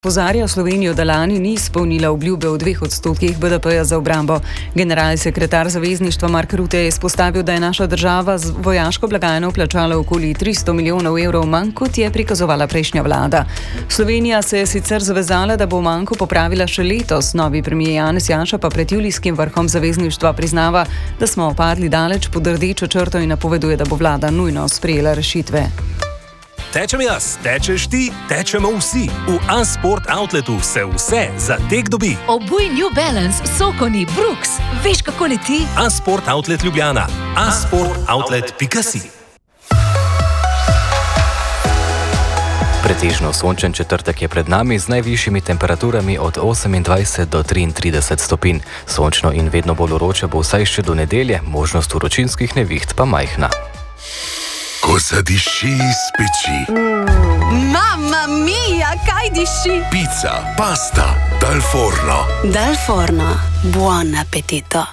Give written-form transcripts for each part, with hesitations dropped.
Opozarja Slovenijo, da lani ni izpolnila obljube o 2% BDP-ja za obrambo. Generalni sekretar zavezništva Mark Rutte je izpostavil, da je naša država z vojaško blagajno plačala okoli 300 milijonov evrov manj, kot je prikazovala prejšnja vlada. Slovenija se je sicer zavezala, da bo manko popravila še letos. Novi premier Janez Janša pa pred julijskim vrhom zavezništva priznava, da smo padli daleč pod rdečo črto in napoveduje, da bo vlada nujno sprejela rešitve. Tečem jaz, tečeš ti, tečemo vsi. V A-Sport Outletu se vse za tek dobi. Obuj New Balance, Sokoni, Brooks. Veš, kako leti? A-Sport Outlet Ljubljana. asportoutlet.si. Pretežno sončen četrtek je pred nami z najvišjimi temperaturami od 28 do 33 stopinj. Sončno in vedno bolj vroče bo vsaj še do nedelje, možnost vročinskih neviht pa majhna. Ko zadiši iz peči. Mamma mia, kaj diši? Pizza, pasta, dal forno. Dal forno, buon appetito.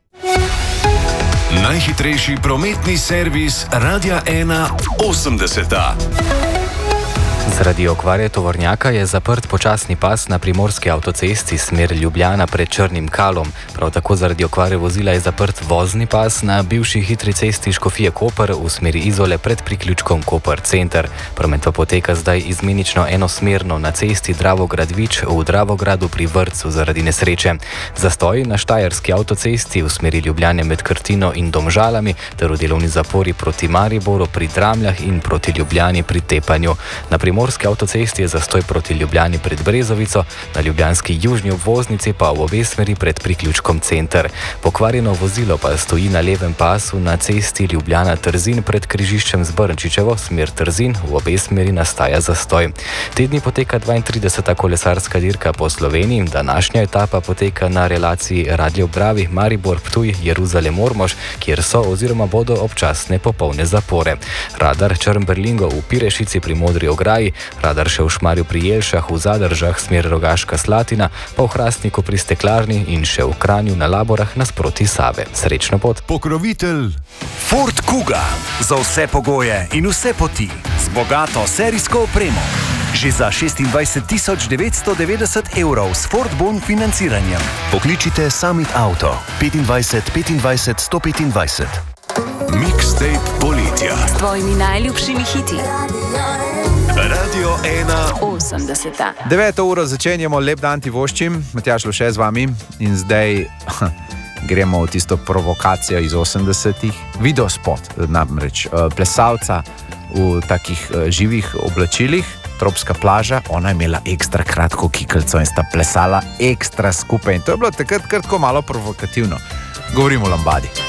Najhitrejši prometni servis Radia 1 80. Zaradi okvare tovornjaka je zaprt počasni pas na primorski avtocesti smer Ljubljana pred Črnim Kalom. Prav tako zaradi okvare vozila je zaprt vozni pas na bivši hitri cesti Škofije-Koper v smeri Izole pred priključkom Koper Center. Promet pa poteka zdaj izmenično enosmerno na cesti Dravograd-Vič v Dravogradu pri Vrtcu zaradi nesreče. Zastoj na štajerski avtocesti v smeri Ljubljane med Krtino in Domžalami ter v delovni zapori proti Mariboru pri Dramljah in proti Ljubljani pri Tepanju. Na primorski avtocesti je zastoj proti Ljubljani pred Brezovico, na ljubljanski južni obvoznici pa v obe smeri pred priključkom Center. Pokvarjeno vozilo pa stoji na levem pasu na cesti Ljubljana-Trzin pred križiščem z Brnčičevo, smer Trzin, v obe smeri nastaja zastoj. Te dni poteka 32. kolesarska dirka po Sloveniji, današnja etapa poteka na relaciji Radljev-Bravi, Maribor-Ptuj, Jeruzalem-Ormož, kjer so oziroma bodo občasne popolne zapore. Radar Črn-Berlingo v Pirešici pri Modri ograji, radar še v Šmarju pri Jelšah, v Zadržah smer Rogaška Slatina, pa v Hrastniku pri Steklarni in še v Kranju na Laborah nasproti Save. Srečno pot. Pokrovitelj Ford Kuga. Za vse pogoje in vse poti. Z bogato serijsko opremo. Že za 26.990 evrov s Ford Bon financiranjem. Pokličite Summit Auto 25 25 125. Mixtape poletja. S tvojimi najljubšimi hiti. Radio 1 80. 9. uro začenjamo, lep dan ti voščim, Matjaž Loše z vami in zdaj gremo v tisto provokacijo iz 80-ih. Videospot, namreč plesalca v takih živih oblačilih, tropska plaža, ona je imela ekstra kratko kiklico in sta plesala ekstra skupaj in to je bilo takrat kar tako malo provokativno. Govorimo o lambadi.